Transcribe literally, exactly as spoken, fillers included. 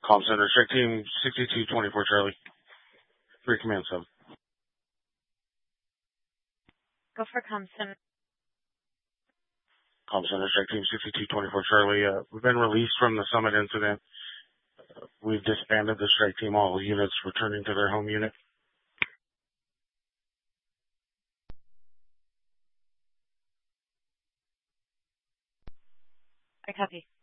Comm Center, Strike Team sixty-two twenty-four Charlie. Three command sub. Go for Comm Center. Comm Center, Strike Team sixty-two twenty-four Charlie. Uh, we've been released from the Summit incident. Uh, we've disbanded the Strike Team. All units returning to their home unit. I copy.